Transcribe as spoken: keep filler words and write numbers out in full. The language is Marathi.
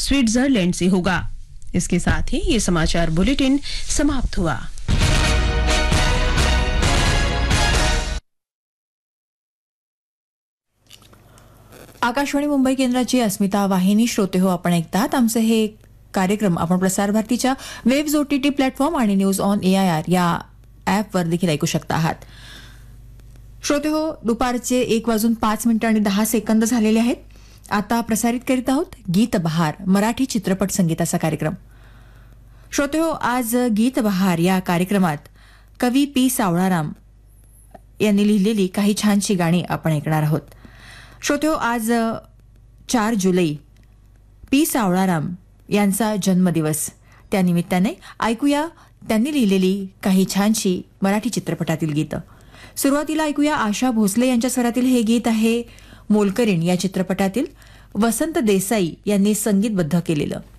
स्विट्जरलैंड से होगा। इसके साथ ही ये समाचार बुलेटिन समाप्त हुआ। आकाशवाणी मुंबई केंद्राची अस्मिता वाहिनी श्रोते हो आपण ऐकतात। आमचे हे कार्यक्रम आपण प्रसार भारतीच्या वेब्स ओटीटी प्लॅटफॉर्म आणि न्यूज ऑन एआयआर या ॲपवर देखील ऐकू शकता आहात। श्रोते हो, दुपारचे एक वाजून पाच मिनिटं आणि दहा सेकंद झालेले आहेत। आता प्रसारित करीत आहोत गीत बहार मराठी चित्रपट संगीताचा कार्यक्रम। श्रोते हो, आज गीत बहार या कार्यक्रमात कवी पी सावळाराम यांनी लिहिलेली काही छानशी गाणी आपण ऐकणार आहोत। श्रोते हो, आज चार जुलै पी सावळाराम यांचा जन्मदिवस, त्यानिमित्ताने ऐकूया त्यांनी लिहिलेली काही छानशी मराठी चित्रपटातील गीतं। सुरुवातीला ऐकूया आशा भोसले यांच्या स्वरातील हे गीत आहे मोलकरीण या चित्रपटातील, वसंत देसाई यांनी संगीतबद्ध केलेलं।